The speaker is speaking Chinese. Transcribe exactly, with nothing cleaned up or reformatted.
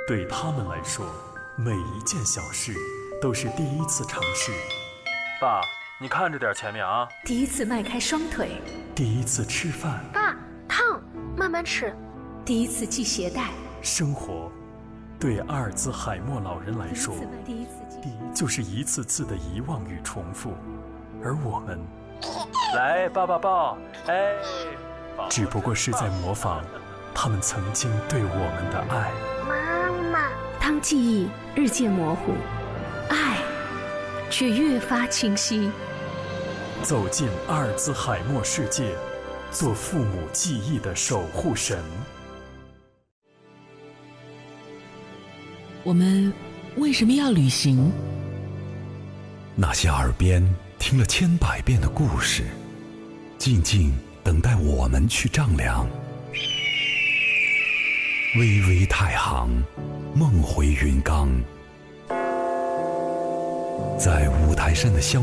对他们来说，每一件小事都是第一次尝试。 爸，你看着点前面啊！ 第一次迈开双腿， 第一次吃饭。 爸，烫，慢慢吃。 第一次系鞋带。 生活，对阿尔兹海默老人来说， 第一次第一就是一次次的遗忘与重复，而我们， 来，抱抱抱，哎， 只不过是在模仿他们曾经对我们的爱。 妈妈， 当记忆日渐模糊，爱却越发清晰。 走进阿尔兹海默世界，做父母记忆的守护神。 我们为什么要旅行？ 那些耳边听了千百遍的故事，静静等待我们去丈量。巍巍太行，梦回云冈，在五台山的香